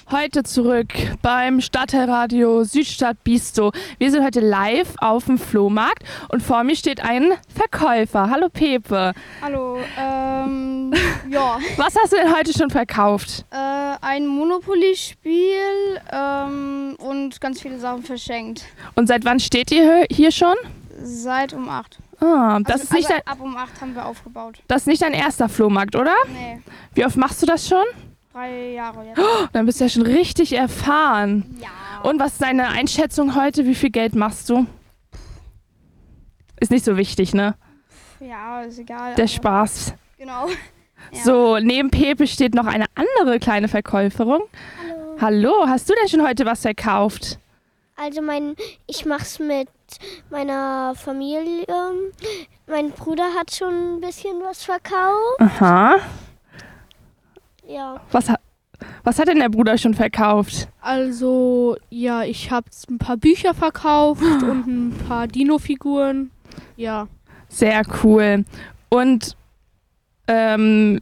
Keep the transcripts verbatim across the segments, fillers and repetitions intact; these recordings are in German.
Heute zurück beim Stadtteilradio Südstadt Biestow. Wir sind heute live auf dem Flohmarkt und vor mir steht ein Verkäufer. Hallo Pepe. Hallo, ähm, ja. Was hast du denn heute schon verkauft? Äh, ein Monopoly-Spiel ähm, und ganz viele Sachen verschenkt. Und seit wann steht ihr hier schon? Seit um acht. Ah, das Also, ist nicht also dein, ab um acht haben wir aufgebaut. das ist nicht dein erster Flohmarkt, oder? Nee, Wie oft machst du das schon? drei Jahre jetzt. Oh, dann bist du ja schon richtig erfahren. Ja. Und was ist deine Einschätzung heute? Wie viel Geld machst du? Ist nicht so wichtig, ne? Ja, ist egal. Der aber- Spaß. Genau. Ja. So, neben Pepe steht noch eine andere kleine Verkäuferin. Hallo. Hallo, hast du denn schon heute was verkauft? Also mein, ich mach's mit meiner Familie. Mein Bruder hat schon ein bisschen was verkauft. Aha. Ja. Was, ha- was hat denn der Bruder schon verkauft? Also, ja, ich habe ein paar Bücher verkauft und ein paar Dino-Figuren. Ja. Sehr cool. Und, ähm...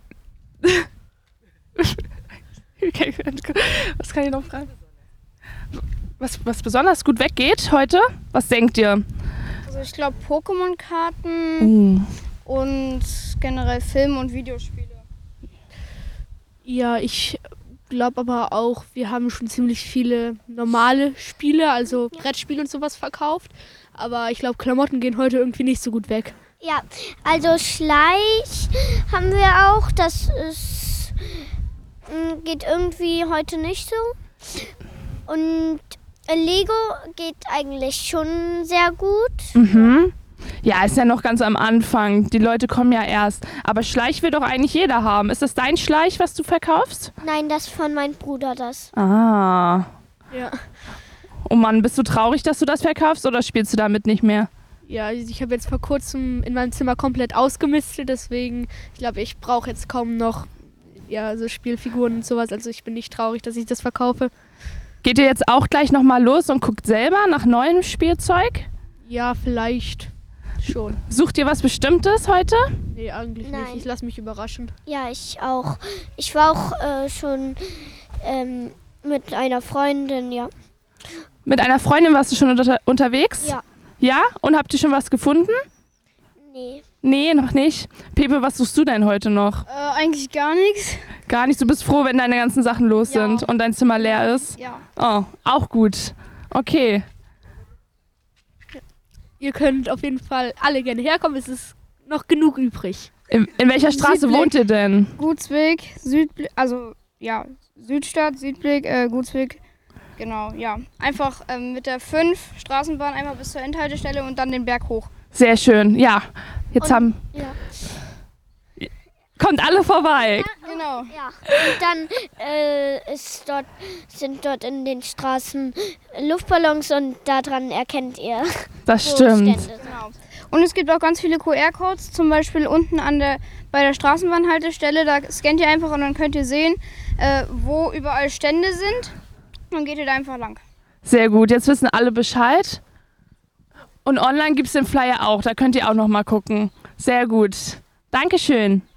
was kann ich noch fragen? Was, was besonders gut weggeht heute? Was denkt ihr? Also ich glaube Pokémon-Karten Uh. und generell Film- und Videospiele. Ja, ich glaube aber auch, wir haben schon ziemlich viele normale Spiele, also Brettspiele und sowas verkauft. Aber ich glaube, Klamotten gehen heute irgendwie nicht so gut weg. Ja, also Schleich haben wir auch. Das ist, mh, geht irgendwie heute nicht so. Und Lego geht eigentlich schon sehr gut. Mhm. Ja, ist ja noch ganz am Anfang. Die Leute kommen ja erst. Aber Schleich will doch eigentlich jeder haben. Ist das dein Schleich, was du verkaufst? Nein, das von meinem Bruder, das. Ah. Ja. Oh Mann, bist du traurig, dass du das verkaufst oder spielst du damit nicht mehr? Ja, ich habe jetzt vor kurzem in meinem Zimmer komplett ausgemistet, deswegen, ich glaube, ich brauche jetzt kaum noch ja, so Spielfiguren und sowas. Also ich bin nicht traurig, dass ich das verkaufe. Geht ihr jetzt auch gleich nochmal los und guckt selber nach neuem Spielzeug? Ja, vielleicht schon. Sucht ihr was Bestimmtes heute? Nee, eigentlich Nein. nicht. Ich lasse mich überraschen. Ja, ich auch. Ich war auch äh, schon ähm, mit einer Freundin, ja. Mit einer Freundin warst du schon unter unterwegs? Ja. Ja? Und habt ihr schon was gefunden? Nee. Nee, noch nicht. Pepe, was suchst du denn heute noch? Äh, eigentlich gar nichts. Gar nicht. Du bist froh, wenn deine ganzen Sachen los Ja. sind und dein Zimmer leer ist? Ja. Oh, auch gut. Okay. Ihr könnt auf jeden Fall alle gerne herkommen. Es ist noch genug übrig. In, in welcher Straße Südblick. wohnt ihr denn? Gutsweg, Südblick, also ja, Südstadt, Südblick, äh, Gutsweg. Genau, ja. Einfach ähm, mit der fünf Straßenbahn einmal bis zur Endhaltestelle und dann den Berg hoch. Sehr schön. Ja, jetzt Und- haben... Ja. Kommt alle vorbei. Genau. Ja. Und dann äh, ist dort, sind dort in den Straßen Luftballons und daran erkennt ihr, Das wo stimmt. Stände sind. Genau. Und es gibt auch ganz viele Q R-Codes, zum Beispiel unten an der, bei der Straßenbahnhaltestelle. Da scannt ihr einfach und dann könnt ihr sehen, äh, wo überall Stände sind. Dann geht ihr da einfach lang. Sehr gut. Jetzt wissen alle Bescheid. Und online gibt es den Flyer auch. Da könnt ihr auch noch mal gucken. Sehr gut. Dankeschön.